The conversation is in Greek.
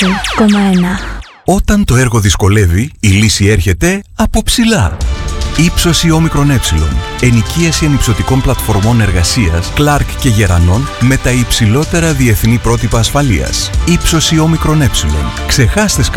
6,1. Όταν το έργο δυσκολεύει, η λύση έρχεται από ψηλά. Ήψωση όμικρον ε. Ενοικίαση ανυψωτικών πλατφορμών εργασίας Clark και Γερανών με τα υψηλότερα διεθνή πρότυπα ασφαλείας. Ήψωση όμικρον ε. Ξεχάστε